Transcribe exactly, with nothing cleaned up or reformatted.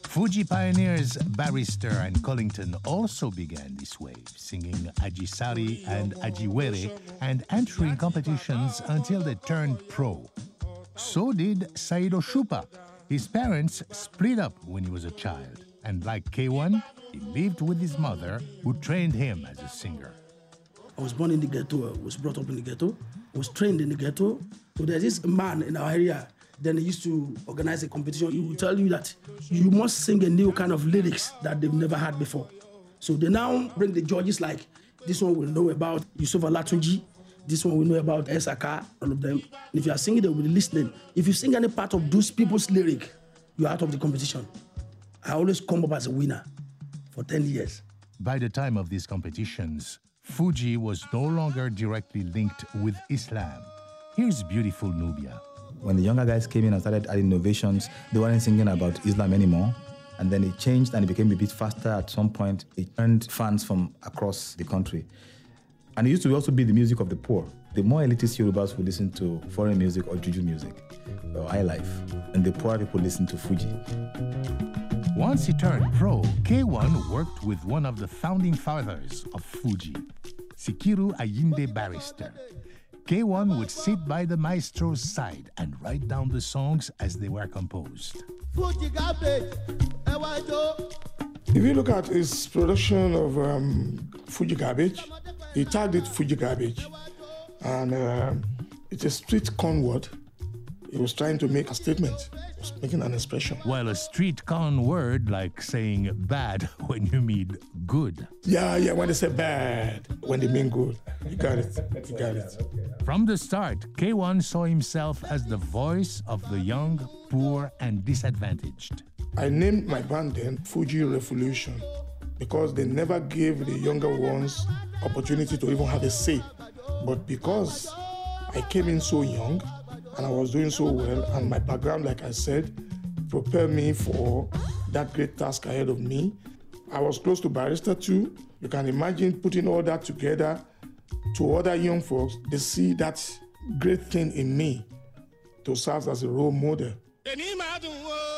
Fuji pioneers Barrister and Collington also began this wave, singing Ajisari and Ajiwere and entering competitions until they turned pro. So did Said Oshupa. His parents split up when he was a child, and like K one, he lived with his mother, who trained him as a singer. I was born in the ghetto, I was brought up in the ghetto, I was trained in the ghetto. So there's this man in our area. Then they used to organize a competition. He will tell you that you must sing a new kind of lyrics that they've never had before. So they now bring the judges like, this one will know about Yusuf Alatunji, this one will know about Esaka, all of them. And if you are singing, they will be listening. If you sing any part of those people's lyric, you're out of the competition. I always come up as a winner for ten years. By the time of these competitions, Fuji was no longer directly linked with Islam. Here's beautiful Nubia. When the younger guys came in and started adding innovations, they weren't singing about Islam anymore. And then it changed and it became a bit faster at some point. It earned fans from across the country. And it used to also be the music of the poor. The more elitist Yorubas would listen to foreign music or juju music or highlife, and the poorer people listened to Fuji. Once he turned pro, K one worked with one of the founding fathers of Fuji, Sikiru Ayinde Barrister. K one would sit by the maestro's side and write down the songs as they were composed. If you look at his production of um, Fuji Garbage, he tagged it Fuji Garbage. And uh, it's a street con word. He was trying to make a statement. He was making an expression. Well, a street con word like saying bad when you mean good. Yeah, yeah, when they say bad, when they mean good. You got it, you got it. From the start, K one saw himself as the voice of the young, poor, and disadvantaged. I named my band then Fuji Revolution because they never gave the younger ones opportunity to even have a say. But because I came in so young, and I was doing so well, and my background, like I said, prepared me for that great task ahead of me. I was close to Barrister too. You can imagine putting all that together to other young folks. They see that great thing in me to serve as a role model.